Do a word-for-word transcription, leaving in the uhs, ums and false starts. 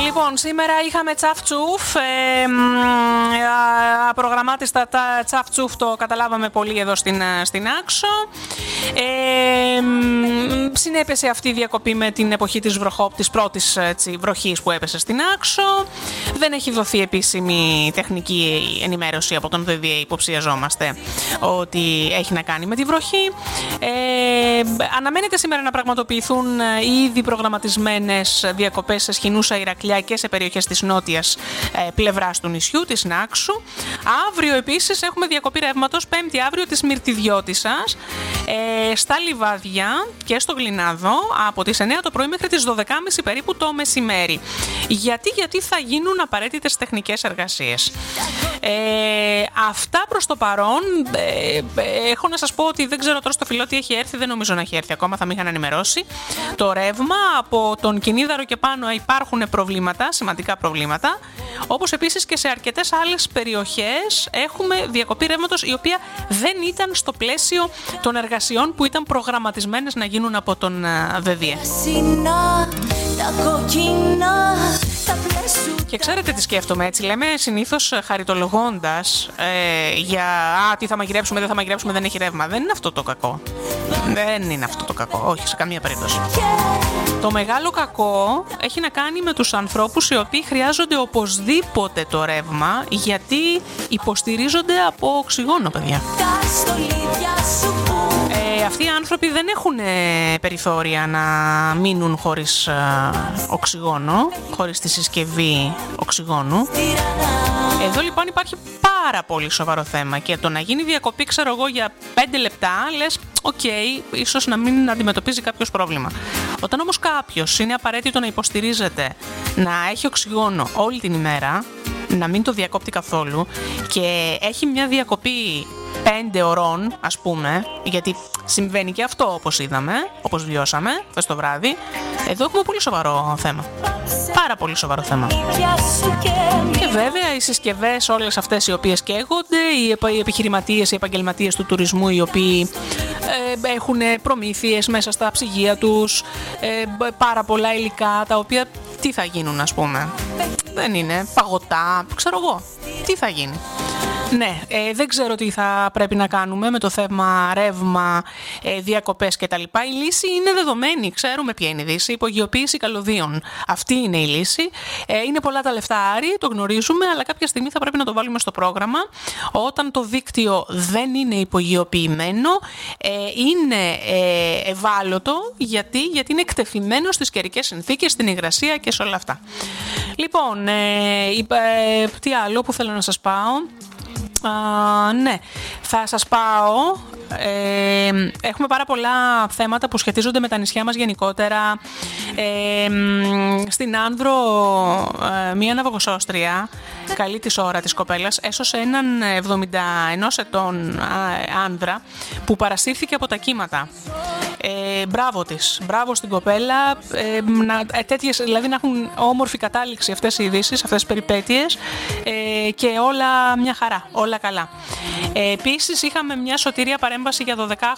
Λοιπόν, σήμερα είχαμε τσαφτσούφ, ε, απρογραμμάτιστα τα τσαφτσούφ το καταλάβαμε πολύ εδώ στην, στην Άξο. Ε, συνέπεσε αυτή η διακοπή με την εποχή της, βροχό, της πρώτης έτσι, βροχής που έπεσε στην Άξο. Δεν έχει δοθεί επίσημη τεχνική ενημέρωση από τον ΔΔΕ, υποψιαζόμαστε ότι έχει να κάνει με τη βροχή. Ε, αναμένεται σήμερα να πραγματοποιηθούν οι ήδη προγραμματισμένες διακοπές σε Σχοινούσα, Ηρακλιά και σε περιοχές της νότιας ε, πλευράς του νησιού, της Νάξου. Αύριο επίσης έχουμε διακοπή ρεύματος, Πέμπτη αύριο της Μυρτιδιώτισσας, ε, στα Λιβάδια και στο Γλινάδο από τις εννιά το πρωί μέχρι τις δώδεκα και μισή περίπου το μεσημέρι. Γιατί, γιατί θα γίνουν απαραίτητες τεχνικές εργασίες. Ε, αυτά προς το παρόν. Ε, ε, έχω να σας πω ότι δεν ξέρω τώρα στο φυλλό τι έχει έρθει, δεν νομίζω να έχει έρθει ακόμα, θα με είχαν ενημερώσει. Το ρεύμα από τον Κινίδαρο και πάνω υπάρχουν προβλήματα, σημαντικά προβλήματα, όπως επίσης και σε αρκετές άλλες περιοχές έχουμε διακοπή ρεύματος η οποία δεν ήταν στο πλαίσιο των εργασιών που ήταν προγραμματισμένες να γίνουν από τον ΔΔΕ. Και ξέρετε τι σκέφτομαι, έτσι λέμε συνήθως χαριτολογώντας ε, για α, τι θα μαγειρέψουμε, δεν θα μαγειρέψουμε, δεν έχει ρεύμα. Δεν είναι αυτό το κακό. Δεν είναι αυτό το κακό, όχι σε καμία περίπτωση. Το μεγάλο κακό έχει να κάνει με τους ανθρώπους οι οποίοι χρειάζονται οπωσδήποτε το ρεύμα γιατί υποστηρίζονται από οξυγόνο, παιδιά. Ε, αυτοί οι άνθρωποι δεν έχουν ε, περιθώρια να μείνουν χωρίς ε, οξυγόνο, χωρίς τη συσκευή οξυγόνου. Εδώ λοιπόν υπάρχει πάρα πολύ σοβαρό θέμα και το να γίνει διακοπή, ξέρω εγώ, για πέντε λεπτά, λες, οκ, okay, ίσως να μην αντιμετωπίζει κάποιος πρόβλημα. Όταν όμως κάποιος είναι απαραίτητο να υποστηρίζεται, να έχει οξυγόνο όλη την ημέρα, να μην το διακόπτει καθόλου και έχει μια διακοπή πέντε ωρών, ας πούμε, γιατί συμβαίνει και αυτό όπως είδαμε, όπως βιώσαμε χθες το βράδυ, εδώ έχουμε πολύ σοβαρό θέμα. Πάρα πολύ σοβαρό θέμα. Και βέβαια οι συσκευές όλες αυτές οι οποίες καίγονται, οι επιχειρηματίες, οι επαγγελματίες του τουρισμού οι οποίοι ε, έχουν προμήθειες μέσα στα ψυγεία τους, ε, πάρα πολλά υλικά τα οποία τι θα γίνουν, ας πούμε. Δεν είναι παγωτά, ξέρω εγώ. Τι θα γίνει. Ναι, ε, δεν ξέρω τι θα πρέπει να κάνουμε με το θέμα ρεύμα, ε, διακοπές κτλ. Η λύση είναι δεδομένη, ξέρουμε ποια είναι η λύση, υπογειοποίηση καλωδίων. Αυτή είναι η λύση. Ε, είναι πολλά τα λεφτά, Άρη, το γνωρίζουμε, αλλά κάποια στιγμή θα πρέπει να το βάλουμε στο πρόγραμμα. Όταν το δίκτυο δεν είναι υπογειοποιημένο, ε, είναι ε, ευάλωτο, γιατί, γιατί είναι εκτεθειμένο στις καιρικές συνθήκες, στην υγρασία και σε όλα αυτά. Λοιπόν, ε, ε, τι άλλο που θέλω να σας πάω. Uh, ναι, θα σας πάω. Ε, έχουμε πάρα πολλά θέματα που σχετίζονται με τα νησιά μας γενικότερα. Ε, στην Άνδρο, ε, μία ναυαγοσώστρια, καλή της ώρα της κοπέλας, έσωσε έναν εβδομήντα ενός ετών άνδρα που παρασύρθηκε από τα κύματα. Ε, μπράβο της, μπράβο στην κοπέλα. Ε, να, τέτοιες, δηλαδή να έχουν όμορφη κατάληξη αυτές οι ειδήσεις, αυτές τις περιπέτειες, ε, και όλα μια χαρά, όλα καλά. Ε, επίσης είχαμε μια σωτηρία παρέμβαση για δώδεκα